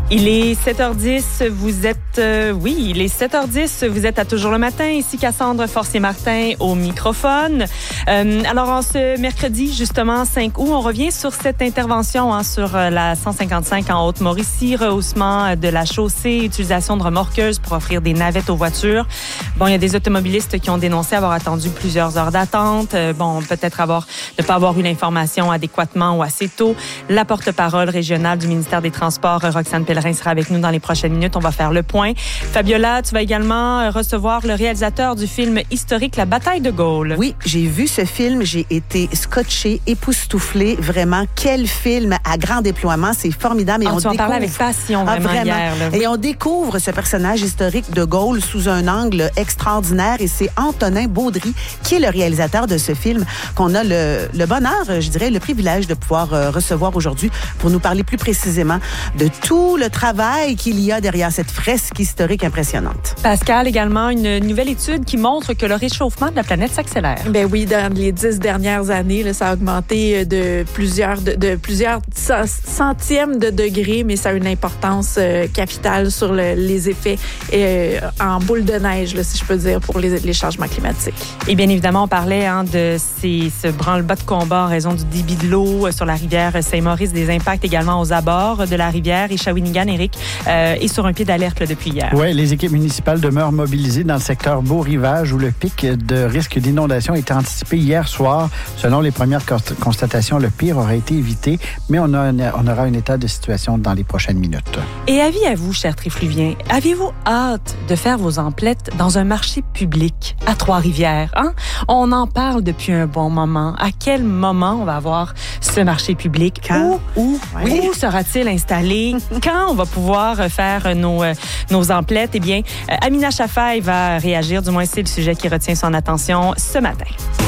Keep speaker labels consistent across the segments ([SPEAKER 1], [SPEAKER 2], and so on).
[SPEAKER 1] Il est 7h10, vous êtes... il est 7h10, vous êtes à Toujours le matin. Ici Cassandre Forcier-Martin au microphone. Alors, en ce mercredi, justement, 5 août, on revient sur cette intervention sur la 155 en Haute-Mauricie, rehaussement de la chaussée, utilisation de remorqueuses pour offrir des navettes aux voitures. Bon, il y a des automobilistes qui ont dénoncé avoir attendu plusieurs heures d'attente. Peut-être ne pas avoir eu l'information adéquatement ou assez tôt. La porte-parole régionale du ministère des Transports, Roxane Pellerin, sera avec nous dans les prochaines minutes. On va faire le point. Fabiola, tu vas également recevoir le réalisateur du film historique La Bataille de Gaulle.
[SPEAKER 2] Oui, j'ai vu ce film. J'ai été scotchée, époustouflée. Vraiment, quel film à grand déploiement. C'est formidable.
[SPEAKER 1] Et tu en parlais avec passion vraiment hier. Là.
[SPEAKER 2] Et on découvre ce personnage historique de Gaulle sous un angle extraordinaire. Et c'est Antonin Baudry qui est le réalisateur de ce film qu'on a le bonheur, je dirais, le privilège de pouvoir recevoir aujourd'hui pour nous parler plus précisément de tout le travail qu'il y a derrière cette fresque historique impressionnante.
[SPEAKER 1] Pascal, également, une nouvelle étude qui montre que le réchauffement de la planète s'accélère.
[SPEAKER 3] Ben oui, dans les 10 dernières années, là, ça a augmenté de plusieurs centièmes de degrés, mais ça a une importance capitale sur les effets en boule de neige, là, si je peux dire, pour les changements climatiques.
[SPEAKER 1] Et bien évidemment, on parlait de ce branle-bas de combat en raison du débit de l'eau sur la rivière Saint-Maurice, des impacts également aux abords de la rivière. Et Shawinigan, Éric, est sur un pied d'alerte depuis hier.
[SPEAKER 4] Oui, les équipes municipales demeurent mobilisées dans le secteur Beau-Rivage où le pic de risque d'inondation était anticipé hier soir. Selon les premières constatations, le pire aurait été évité, mais on aura un état de situation dans les prochaines minutes.
[SPEAKER 1] Et avis à vous, chers trifluviens, avez-vous hâte de faire vos emplettes dans un marché public à Trois-Rivières? Hein? On en parle depuis un bon moment. À quel moment on va avoir ce marché public?
[SPEAKER 2] Quand?
[SPEAKER 1] Où sera-t-il installé? Quand on va pouvoir faire nos emplettes? Eh bien, Amina Chafaï va réagir. Du moins, c'est le sujet qui retient son attention ce matin.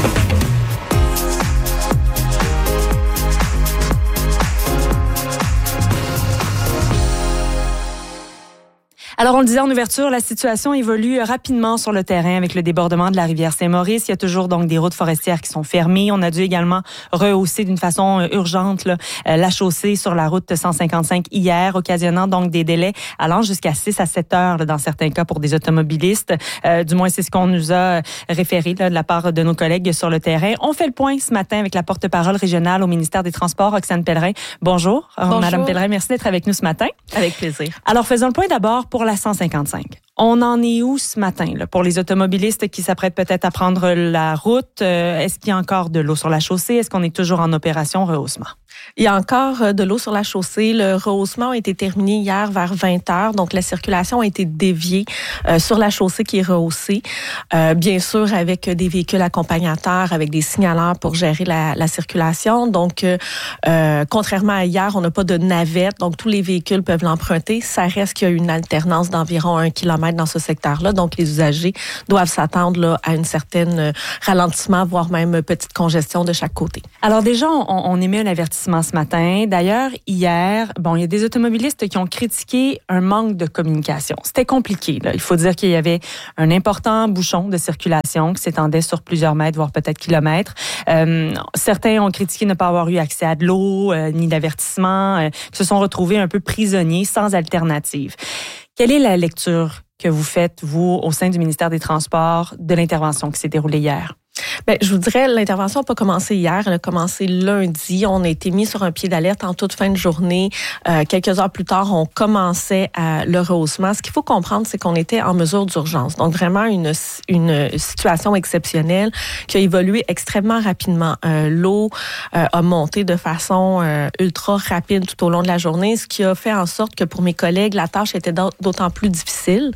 [SPEAKER 1] Alors, on le disait en ouverture, la situation évolue rapidement sur le terrain avec le débordement de la rivière Saint-Maurice. Il y a toujours donc des routes forestières qui sont fermées. On a dû également rehausser d'une façon urgente la chaussée sur la route 155 hier, occasionnant donc des délais allant jusqu'à 6 à 7 heures dans certains cas pour des automobilistes. Du moins, c'est ce qu'on nous a référé de la part de nos collègues sur le terrain. On fait le point ce matin avec la porte-parole régionale au ministère des Transports, Roxane Pellerin. Bonjour. Madame Pellerin, merci d'être avec nous ce matin.
[SPEAKER 3] Avec plaisir.
[SPEAKER 1] Alors, faisons le point d'abord pour la 155. On en est où ce matin pour les automobilistes qui s'apprêtent peut-être à prendre la route? Est-ce qu'il y a encore de l'eau sur la chaussée? Est-ce qu'on est toujours en opération rehaussement?
[SPEAKER 3] Il y a encore de l'eau sur la chaussée. Le rehaussement a été terminé hier vers 20 heures. Donc, la circulation a été déviée sur la chaussée qui est rehaussée. Bien sûr, avec des véhicules accompagnateurs, avec des signaleurs pour gérer la circulation. Donc, contrairement à hier, on n'a pas de navette. Donc, tous les véhicules peuvent l'emprunter. Ça reste qu'il y a une alternance d'environ 1 kilomètre dans ce secteur-là. Donc, les usagers doivent s'attendre à une certaine ralentissement, voire même petite congestion de chaque côté.
[SPEAKER 1] Alors déjà, on émet un avertissement ce matin. D'ailleurs, hier, il y a des automobilistes qui ont critiqué un manque de communication. C'était compliqué, là. Il faut dire qu'il y avait un important bouchon de circulation qui s'étendait sur plusieurs mètres, voire peut-être kilomètres. Certains ont critiqué ne pas avoir eu accès à de l'eau, ni d'avertissement, qui se sont retrouvés un peu prisonniers, sans alternative. Quelle est la lecture que vous faites, vous, au sein du ministère des Transports, de l'intervention qui s'est déroulée hier?
[SPEAKER 3] Bien, je vous dirais, l'intervention n'a pas commencé hier, elle a commencé lundi. On a été mis sur un pied d'alerte en toute fin de journée. Quelques heures plus tard, on commençait le rehaussement. Ce qu'il faut comprendre, c'est qu'on était en mesure d'urgence. Donc, vraiment une situation exceptionnelle qui a évolué extrêmement rapidement. L'eau a monté de façon ultra rapide tout au long de la journée, ce qui a fait en sorte que pour mes collègues, la tâche était d'autant plus difficile.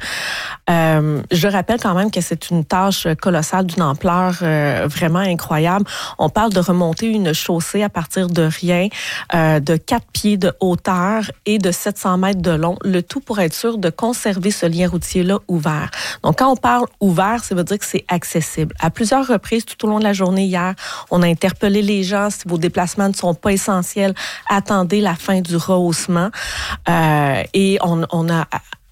[SPEAKER 3] Je rappelle quand même que c'est une tâche colossale d'une ampleur vraiment incroyable. On parle de remonter une chaussée à partir de rien, de 4 pieds de hauteur et de 700 mètres de long, le tout pour être sûr de conserver ce lien routier-là ouvert. Donc, quand on parle ouvert, ça veut dire que c'est accessible. À plusieurs reprises, tout au long de la journée hier, on a interpellé les gens. Si vos déplacements ne sont pas essentiels, attendez la fin du rehaussement. Et on a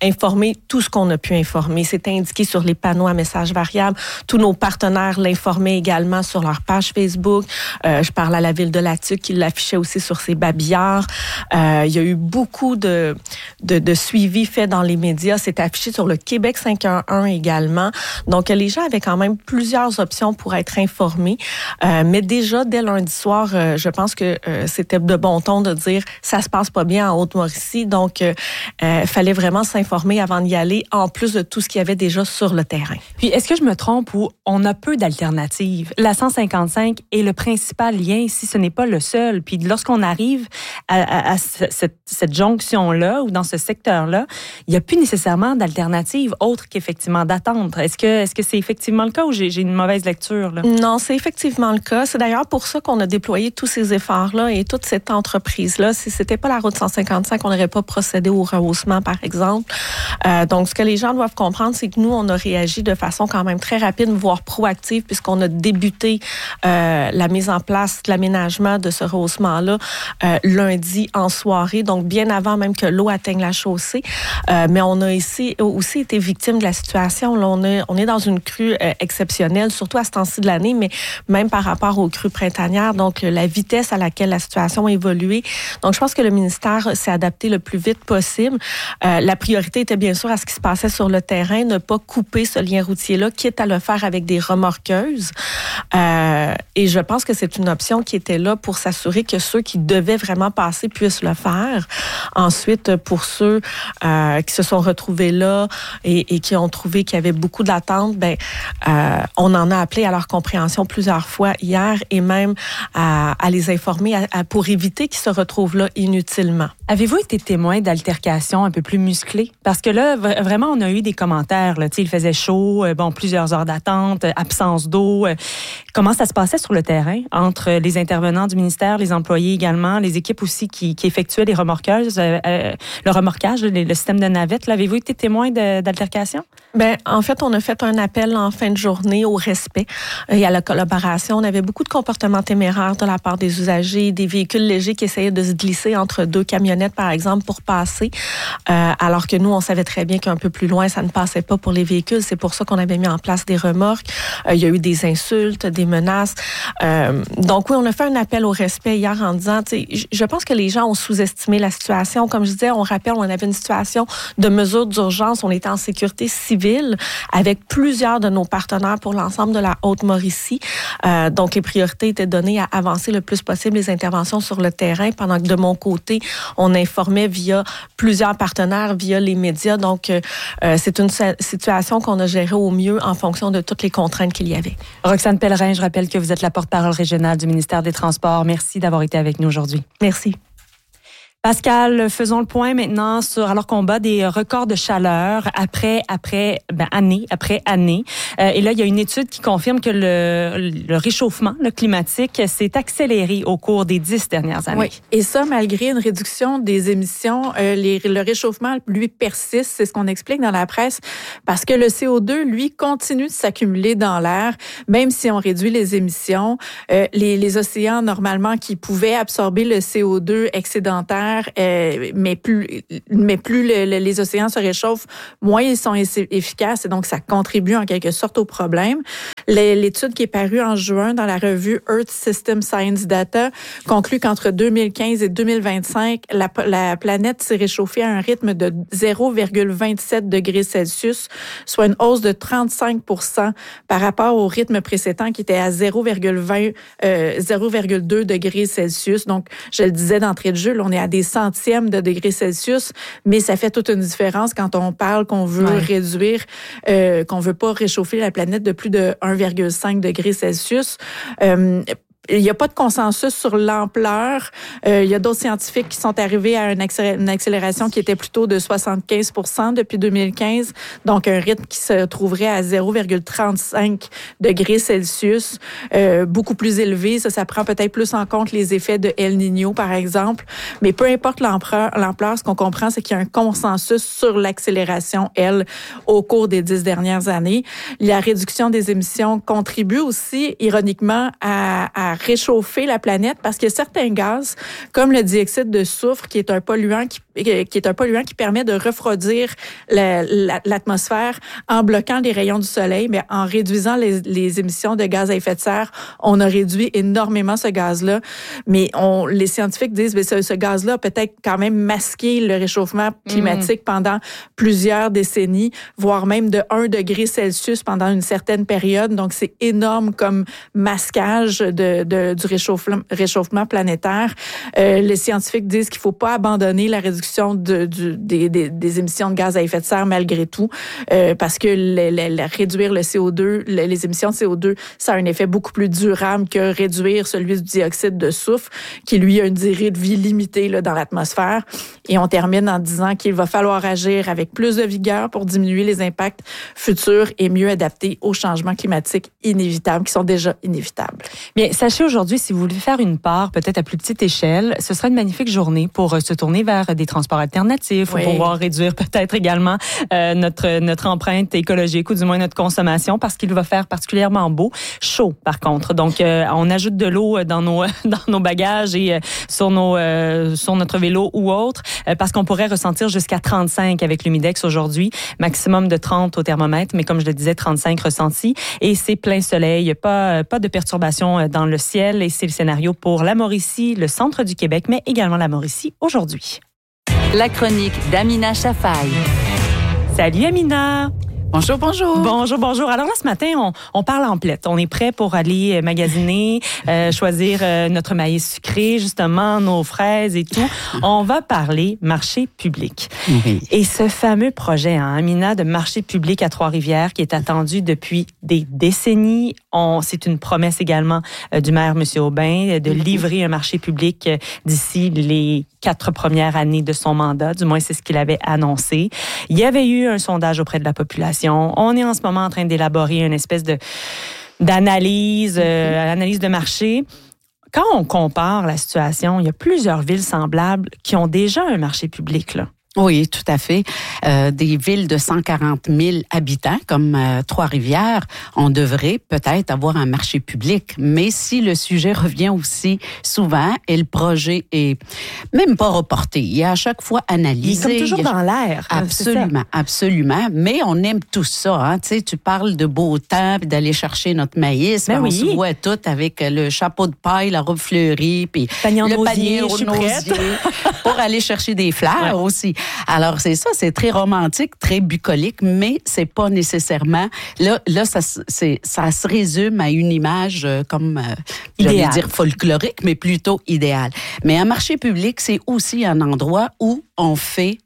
[SPEAKER 3] informé tout ce qu'on a pu informer. C'est indiqué sur les panneaux à messages variables. Tous nos partenaires l'informaient également sur leur page Facebook. Je parle à la Ville de Latuque qui l'affichait aussi sur ses babillards. Il y a eu beaucoup de suivi fait dans les médias. C'est affiché sur le Québec 511 également. Donc, les gens avaient quand même plusieurs options pour être informés. Mais déjà, dès lundi soir, je pense que c'était de bon ton de dire ça se passe pas bien en Haute-Mauricie. Donc, fallait vraiment s'informer avant d'y aller, en plus de tout ce qu'il y avait déjà sur le terrain.
[SPEAKER 1] Puis, est-ce que je me trompe ou on a peu d'alternatives? La 155 est le principal lien, si ce n'est pas le seul. Puis, lorsqu'on arrive à cette jonction-là ou dans ce secteur-là, il n'y a plus nécessairement d'alternatives autres qu'effectivement d'attendre. Est-ce que c'est effectivement le cas ou j'ai une mauvaise lecture, là?
[SPEAKER 3] Non, c'est effectivement le cas. C'est d'ailleurs pour ça qu'on a déployé tous ces efforts-là et toute cette entreprise-là. Si c'était pas la route 155, on n'aurait pas procédé au rehaussement, par exemple. Donc, ce que les gens doivent comprendre, c'est que nous, on a réagi de façon quand même très rapide, voire proactive, puisqu'on a débuté la mise en place de l'aménagement de ce rehaussement-là lundi en soirée, donc bien avant même que l'eau atteigne la chaussée. Mais on a aussi été victime de la situation. Là, on est dans une crue exceptionnelle, surtout à ce temps-ci de l'année, mais même par rapport aux crues printanières. Donc, la vitesse à laquelle la situation a évolué. Donc, je pense que le ministère s'est adapté le plus vite possible. La priorité était bien sûr à ce qui se passait sur le terrain, ne pas couper ce lien routier-là, quitte à le faire avec des remorqueuses. Et je pense que c'est une option qui était là pour s'assurer que ceux qui devaient vraiment passer puissent le faire. Ensuite, pour ceux qui se sont retrouvés là et qui ont trouvé qu'il y avait beaucoup d'attentes, on en a appelé à leur compréhension plusieurs fois hier et même à les informer pour éviter qu'ils se retrouvent là inutilement.
[SPEAKER 1] Avez-vous été témoin d'altercations un peu plus musclées? Parce que là, vraiment, on a eu des commentaires. Là. Il faisait chaud, plusieurs heures d'attente, absence d'eau. Comment ça se passait sur le terrain entre les intervenants du ministère, les employés également, les équipes aussi qui effectuaient les remorqueuses, le remorquage, le système de navettes? Là, avez-vous été témoin d'altercations?
[SPEAKER 3] En fait, on a fait un appel en fin de journée au respect et à la collaboration. On avait beaucoup de comportements téméraires de la part des usagers, des véhicules légers qui essayaient de se glisser entre deux camionnettes, par exemple, pour passer, alors que nous, on savait très bien qu'un peu plus loin, ça ne passait pas pour les véhicules. C'est pour ça qu'on avait mis en place des remorques. Il y a eu des insultes, des menaces. Donc oui, on a fait un appel au respect hier en disant, je pense que les gens ont sous-estimé la situation. Comme je disais, on rappelle, on avait une situation de mesure d'urgence. On était en sécurité civile avec plusieurs de nos partenaires pour l'ensemble de la Haute-Mauricie. Donc, les priorités étaient données à avancer le plus possible les interventions sur le terrain, pendant que de mon côté, on informait via plusieurs partenaires, via les médias. Donc, c'est une situation qu'on a gérée au mieux en fonction de toutes les contraintes qu'il y avait.
[SPEAKER 1] Roxane Pellerin, je rappelle que vous êtes la porte-parole régionale du ministère des Transports. Merci d'avoir été avec nous aujourd'hui.
[SPEAKER 3] Merci.
[SPEAKER 1] Pascal, faisons le point maintenant alors qu'on bat des records de chaleur année après année. Et là, il y a une étude qui confirme que le réchauffement climatique s'est accéléré au cours des 10 dernières années.
[SPEAKER 5] Oui, et ça, malgré une réduction des émissions, le réchauffement, lui, persiste. C'est ce qu'on explique dans la presse, parce que le CO2, lui, continue de s'accumuler dans l'air, même si on réduit les émissions. Les océans, normalement, qui pouvaient absorber le CO2 excédentaire, mais plus les océans se réchauffent, moins ils sont efficaces et donc ça contribue en quelque sorte au problème. L'étude qui est parue en juin dans la revue Earth System Science Data conclut qu'entre 2015 et 2025, la planète s'est réchauffée à un rythme de 0,27 degrés Celsius, soit une hausse de 35% par rapport au rythme précédent qui était à 0,2 degrés Celsius. Donc, je le disais d'entrée de jeu, là, on est à des centièmes de degrés Celsius, mais ça fait toute une différence quand on parle qu'on veut réduire, qu'on veut pas réchauffer la planète de plus de 1,5 degrés Celsius. Il n'y a pas de consensus sur l'ampleur. Il y a d'autres scientifiques qui sont arrivés à une accélération qui était plutôt de 75% depuis 2015, donc un rythme qui se trouverait à 0,35 degrés Celsius, beaucoup plus élevé. Ça prend peut-être plus en compte les effets de El Niño, par exemple. Mais peu importe l'ampleur, ce qu'on comprend, c'est qu'il y a un consensus sur l'accélération, au cours des 10 dernières années. La réduction des émissions contribue aussi, ironiquement, à réchauffer la planète, parce qu'il y a certains gaz, comme le dioxyde de soufre, qui est un polluant qui est un polluant qui permet de refroidir l'atmosphère en bloquant les rayons du soleil, mais en réduisant les émissions de gaz à effet de serre, on a réduit énormément ce gaz-là. Mais les scientifiques disent que ce gaz-là a peut-être quand même masqué le réchauffement climatique pendant plusieurs décennies, voire même de 1 degré Celsius pendant une certaine période. Donc, c'est énorme comme masquage du réchauffement planétaire. Les scientifiques disent qu'il ne faut pas abandonner la réduction des émissions de gaz à effet de serre malgré tout, parce que réduire le CO2, les émissions de CO2, ça a un effet beaucoup plus durable que réduire celui du dioxyde de soufre, qui lui a une durée de vie limitée là, dans l'atmosphère. Et on termine en disant qu'il va falloir agir avec plus de vigueur pour diminuer les impacts futurs et mieux adapter aux changements climatiques inévitables, qui sont déjà inévitables.
[SPEAKER 1] Bien, sachez aujourd'hui, si vous voulez faire une part, peut-être à plus petite échelle, ce sera une magnifique journée pour se tourner vers des transports alternatifs, pour pouvoir réduire peut-être également notre empreinte écologique ou du moins notre consommation, parce qu'il va faire particulièrement beau, chaud par contre. Donc, on ajoute de l'eau dans nos bagages et sur notre vélo ou autre, parce qu'on pourrait ressentir jusqu'à 35 avec l'humidex aujourd'hui, maximum de 30 au thermomètre, mais comme je le disais, 35 ressentis. Et c'est plein soleil, pas de perturbations dans le ciel. Et c'est le scénario pour la Mauricie, le centre du Québec, mais également la Mauricie aujourd'hui.
[SPEAKER 6] La chronique d'Amina Chafaï.
[SPEAKER 1] Salut Amina!
[SPEAKER 7] Bonjour, bonjour.
[SPEAKER 1] Bonjour. Alors là, ce matin, on parle emplette. On est prêt pour aller magasiner, choisir notre maïs sucré, justement, nos fraises et tout. On va parler marché public.
[SPEAKER 7] Oui.
[SPEAKER 1] Et ce fameux projet, Amina, de marché public à Trois-Rivières, qui est attendu depuis des décennies. C'est une promesse également du maire, M. Aubin, de livrer un marché public d'ici les 4 premières années de son mandat. Du moins, c'est ce qu'il avait annoncé. Il y avait eu un sondage auprès de la population. On est en ce moment en train d'élaborer une espèce d'analyse, analyse de marché. Quand on compare la situation, il y a plusieurs villes semblables qui ont déjà un marché public, là.
[SPEAKER 7] Oui, tout à fait. Des villes de 140 000 habitants comme Trois-Rivières, on devrait peut-être avoir un marché public. Mais si le sujet revient aussi souvent et le projet est même pas reporté, il est à chaque fois analysé.
[SPEAKER 1] Il est comme toujours dans l'air.
[SPEAKER 7] Absolument. Mais on aime tout ça. Hein? Tu sais, tu parles de beau temps puis d'aller chercher notre maïs.
[SPEAKER 1] Ben
[SPEAKER 7] on se voit tout avec le chapeau de paille, la robe fleurie, puis le panier au nosier pour aller chercher des fleurs aussi. Alors, c'est ça, c'est très romantique, très bucolique, mais c'est pas nécessairement... Là, ça se résume à une image comme, j'allais dire folklorique, mais plutôt idéale. Mais un marché public, c'est aussi un endroit où on fait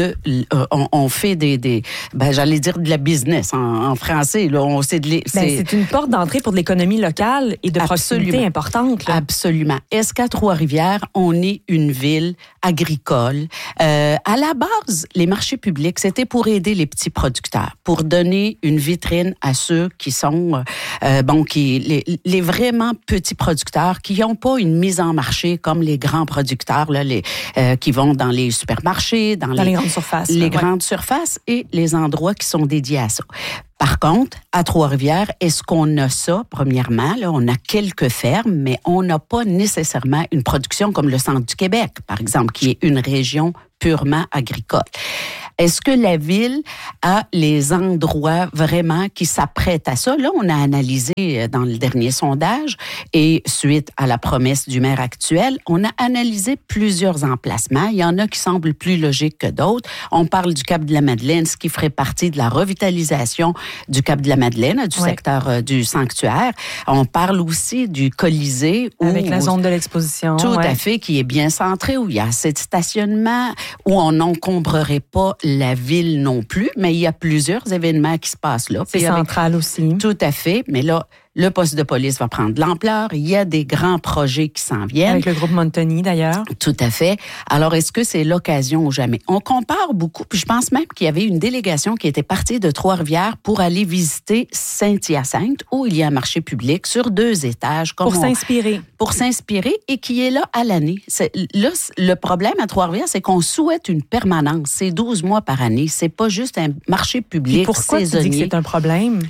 [SPEAKER 7] j'allais dire de la business en français. Là,
[SPEAKER 1] c'est une porte d'entrée pour de l'économie locale et de proximité importante. Là.
[SPEAKER 7] Absolument. Est-ce qu'à Trois-Rivières, on est une ville agricole? À la base, les marchés publics, c'était pour aider les petits producteurs, pour donner une vitrine à ceux qui sont, les vraiment petits producteurs qui n'ont pas une mise en marché comme les grands producteurs, là, qui vont dans les supermarchés, dans les
[SPEAKER 1] grandes surfaces.
[SPEAKER 7] Les grandes surfaces et les endroits qui sont dédiés à ça. Par contre, à Trois-Rivières, est-ce qu'on a ça? Premièrement, là, on a quelques fermes, mais on n'a pas nécessairement une production comme le centre du Québec, par exemple, qui est une région purement agricole. Est-ce que la ville a les endroits vraiment qui s'apprêtent à ça? Là, on a analysé dans le dernier sondage et suite à la promesse du maire actuel, on a analysé plusieurs emplacements. Il y en a qui semblent plus logiques que d'autres. On parle du Cap de la Madeleine, ce qui ferait partie de la revitalisation du Cap de la Madeleine, du secteur du sanctuaire. On parle aussi du Colisée.
[SPEAKER 1] Avec la zone de l'exposition.
[SPEAKER 7] Tout à fait, qui est bien centré, où il y a assez de stationnement, où on n'encombrerait pas la ville non plus, mais il y a plusieurs événements qui se passent là.
[SPEAKER 1] C'est central aussi.
[SPEAKER 7] Tout à fait, mais là, le poste de police va prendre de l'ampleur. Il y a des grands projets qui s'en viennent.
[SPEAKER 1] Avec le groupe Montagny, d'ailleurs.
[SPEAKER 7] Tout à fait. Alors, est-ce que c'est l'occasion ou jamais? On compare beaucoup, puis je pense même qu'il y avait une délégation qui était partie de Trois-Rivières pour aller visiter Saint-Hyacinthe, où il y a un marché public sur 2 étages.
[SPEAKER 1] Pour s'inspirer.
[SPEAKER 7] Pour s'inspirer et qui est là à l'année. Là, le problème à Trois-Rivières, c'est qu'on souhaite une permanence. C'est 12 mois par année. C'est pas juste un marché public
[SPEAKER 1] et pourquoi
[SPEAKER 7] saisonnier.
[SPEAKER 1] Tu dis que c'est un problème?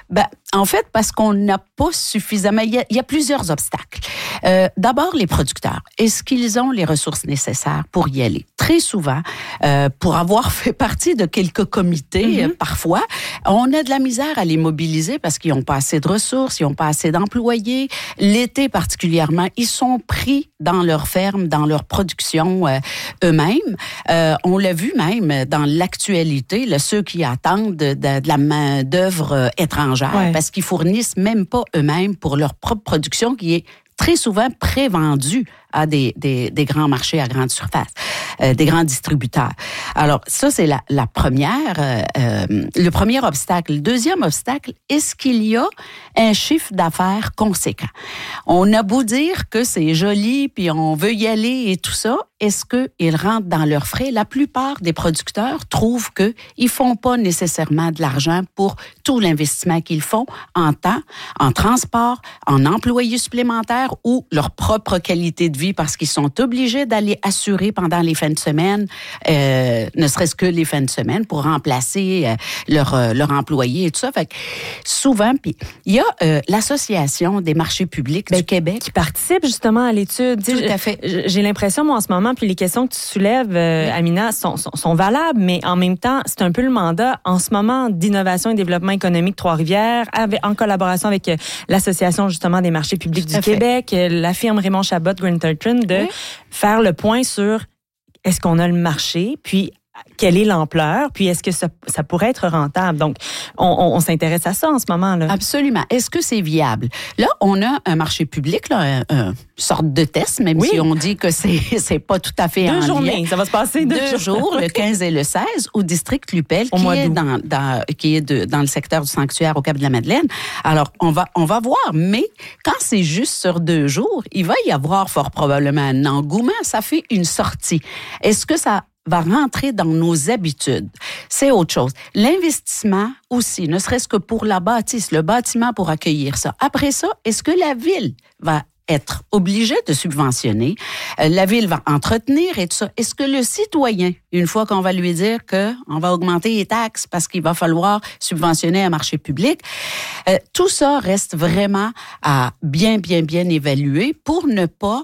[SPEAKER 7] En fait, parce qu'on n'a pas suffisamment... Il y a plusieurs obstacles. D'abord, les producteurs. Est-ce qu'ils ont les ressources nécessaires pour y aller? Très souvent, pour avoir fait partie de quelques comités, parfois, on a de la misère à les mobiliser parce qu'ils n'ont pas assez de ressources, ils n'ont pas assez d'employés. L'été particulièrement, ils sont pris dans leur ferme, dans leur production eux-mêmes. On l'a vu même dans l'actualité, là, ceux qui attendent de la main-d'œuvre étrangère, parce qu'ils fournissent même pas eux-mêmes pour leur propre production qui est très souvent prévendue à des grands marchés à grande surface, des grands distributeurs. Alors, ça, c'est le premier obstacle. Le deuxième obstacle, est-ce qu'il y a un chiffre d'affaires conséquent? On a beau dire que c'est joli, puis on veut y aller et tout ça, est-ce qu'ils rentrent dans leurs frais? La plupart des producteurs trouvent qu'ils font pas nécessairement de l'argent pour tout l'investissement qu'ils font en temps, en transport, en employés supplémentaires ou leur propre qualité de vie parce qu'ils sont obligés d'aller assurer pendant les fins de semaine, ne serait-ce que les fins de semaine pour remplacer leur employé et tout ça. Fait que souvent, puis il y a l'Association des marchés publics du Québec
[SPEAKER 1] qui participe justement à l'étude.
[SPEAKER 7] Tout à fait.
[SPEAKER 1] J'ai l'impression, moi, en ce moment, puis les questions que tu soulèves, Amina, sont valables, mais en même temps, c'est un peu le mandat en ce moment d'innovation et développement économique Trois-Rivières, en collaboration avec l'Association justement des marchés publics du Québec, la firme Raymond Chabot Green-Turton, de faire le point sur est-ce qu'on a le marché, puis quelle est l'ampleur, puis est-ce que ça pourrait être rentable? Donc, on s'intéresse à ça en ce moment, là.
[SPEAKER 7] Absolument. Est-ce que c'est viable? Là, on a un marché public, là, une sorte de test, même si on dit que c'est pas tout à fait en lien.
[SPEAKER 1] 2 journées, ça va se passer 2
[SPEAKER 7] jours, le 15 et le 16, au district Lupel, qui est dans le secteur du sanctuaire au Cap-de-la-Madeleine. Alors, on va voir, mais quand c'est juste sur 2 jours, il va y avoir fort probablement un engouement. Ça fait une sortie. Est-ce que ça va rentrer dans nos habitudes? C'est autre chose. L'investissement aussi, ne serait-ce que pour la bâtisse, le bâtiment pour accueillir ça. Après ça, est-ce que la ville va être obligée de subventionner? La ville va entretenir et tout ça. Est-ce que le citoyen, une fois qu'on va lui dire qu'on va augmenter les taxes parce qu'il va falloir subventionner un marché public, tout ça reste vraiment à bien évaluer pour ne pas,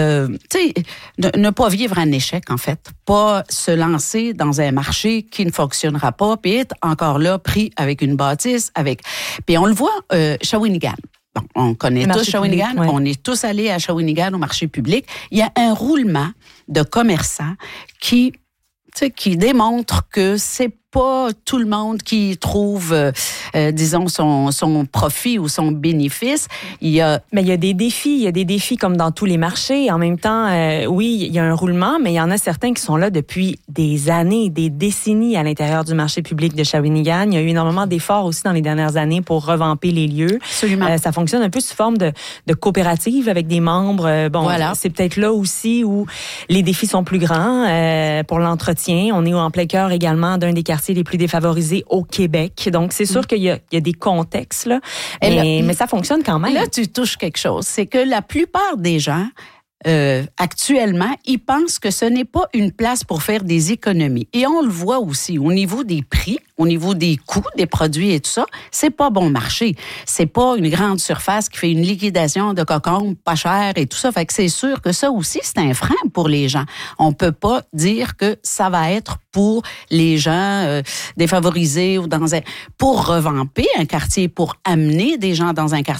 [SPEAKER 7] ne pas vivre un échec, en fait. Pas se lancer dans un marché qui ne fonctionnera pas, puis être encore là pris avec une bâtisse, Puis on le voit, Shawinigan. Bon, on connaît tous Shawinigan, on est tous allés à Shawinigan au marché public. Il y a un roulement de commerçants qui démontre que c'est pas tout le monde qui trouve, disons, son profit ou son bénéfice. Mais il y a des défis. Il y a des défis comme dans tous les marchés. En même temps, oui, il y a un roulement, mais il y en a certains qui sont là depuis des années, des décennies à l'intérieur du marché public de Shawinigan. Il y a eu énormément d'efforts aussi dans les dernières années pour revamper les lieux. Absolument.
[SPEAKER 1] Ça fonctionne un peu sous forme de coopérative avec des membres. C'est peut-être là aussi où les défis sont plus grands pour l'entretien. On est en plein cœur également d'un des quartiers les plus défavorisés au Québec. Donc, c'est sûr qu'il y a des contextes, là, mais ça fonctionne quand même.
[SPEAKER 7] Là, tu touches quelque chose. C'est que la plupart des gens, actuellement, ils pensent que ce n'est pas une place pour faire des économies. Et on le voit aussi au niveau des prix, au niveau des coûts des produits et tout ça, c'est pas bon marché. C'est pas une grande surface qui fait une liquidation de cocombes pas cher et tout ça. Fait que c'est sûr que ça aussi, c'est un frein pour les gens. On peut pas dire que ça va être pour les gens défavorisés ou pour revamper un quartier, pour amener des gens dans un quartier